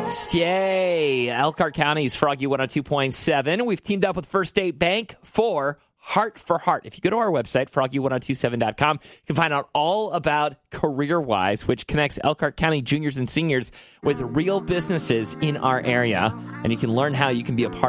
Yay! Elkhart County's Froggy 102.7. We've teamed up with First State Bank for Heart for Heart. If you go to our website, froggy1027.com, you can find out all about CareerWise, which connects Elkhart County juniors and seniors with real businesses in our area. And you can learn how you can be a part